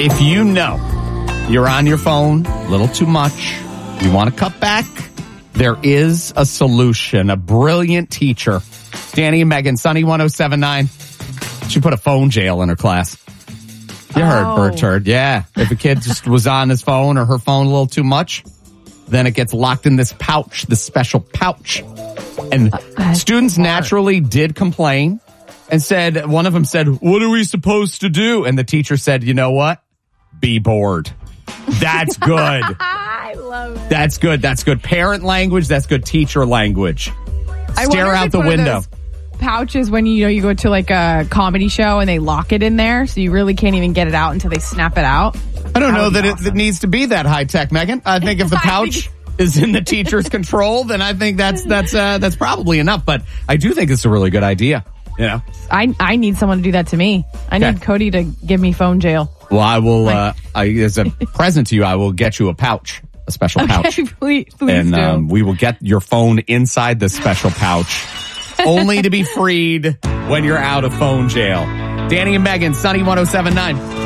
If you know you're on your phone a little too much, you want to cut back, there is a solution. A brilliant teacher, Danny and Megan, Sunny 107.9. She put a phone jail in her class. You heard Bert Turd. Yeah. If a kid just was on his phone or her phone a little too much, then it gets locked in this pouch, this special pouch. And students naturally did complain and said, one of them said, what are we supposed to do? And the teacher said, you know what? Be bored. That's good. I love it. That's good. That's good parent language. That's good teacher language. Stare out the window. Pouches when you go to like a comedy show and they lock it in there, so you really can't even get it out until they snap it out. I don't know that it needs to be that high tech, Megan. I think if the pouch is in the teacher's control, then I think that's probably enough. But I do think it's a really good idea. You know, I need someone to do that to me. I need Cody to give me phone jail. Well, I will. As a present to you, I will get you a pouch, a special pouch. Okay, please and do. We will get your phone inside the special pouch, only to be freed when you're out of phone jail. Danny and Megan, Sunny 107.9.